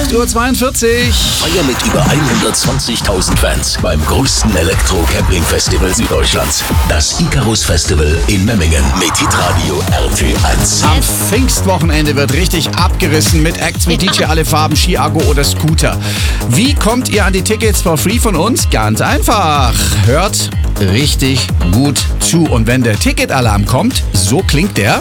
8:42 Uhr. Feier mit über 120.000 Fans beim größten Elektro-Camping-Festival Süddeutschlands. Das Icarus Festival in Memmingen mit Hitradio RT1. Am Pfingstwochenende wird richtig abgerissen mit Acts wie DJ Alle Farben, Ski-Aggo oder Scooter. Wie kommt ihr an die Tickets for free von uns? Ganz einfach. Hört richtig gut zu. Und wenn der Ticketalarm kommt, so klingt der.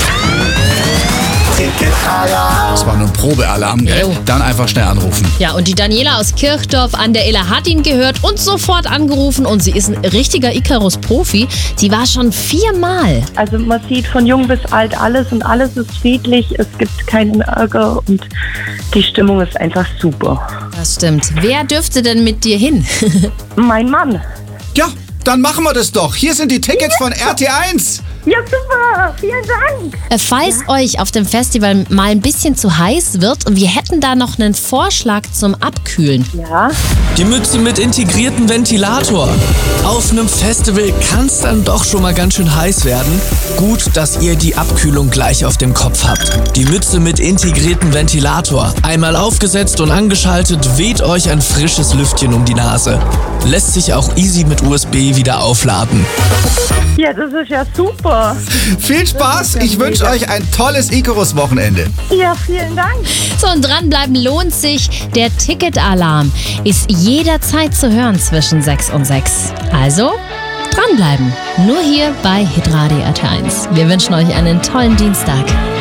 Das war nur ein Probealarm, gell? Dann einfach schnell anrufen. Ja, und die Daniela aus Kirchdorf an der Iller hat ihn gehört und sofort angerufen. Und sie ist ein richtiger Icarus-Profi. Sie war schon 4-mal. Also man sieht von jung bis alt alles und alles ist friedlich. Es gibt keinen Ärger und die Stimmung ist einfach super. Das stimmt. Wer dürfte denn mit dir hin? Mein Mann. Ja, dann machen wir das doch. Hier sind die Tickets von RT1. Ja, super. Vielen Dank. Falls euch auf dem Festival mal ein bisschen zu heiß wird, wir hätten da noch einen Vorschlag zum Abkühlen. Ja. Die Mütze mit integriertem Ventilator. Auf einem Festival kann es dann doch schon mal ganz schön heiß werden. Gut, dass ihr die Abkühlung gleich auf dem Kopf habt. Die Mütze mit integriertem Ventilator. Einmal aufgesetzt und angeschaltet, weht euch ein frisches Lüftchen um die Nase. Lässt sich auch easy mit USB wieder aufladen. Ja, das ist ja super. Viel Spaß. Ich wünsche euch ein tolles Icarus-Wochenende. Ja, vielen Dank. So, und dranbleiben lohnt sich. Der Ticketalarm ist jederzeit zu hören zwischen 6 und 6. Also dranbleiben. Nur hier bei Hitradio RT1. Wir wünschen euch einen tollen Dienstag.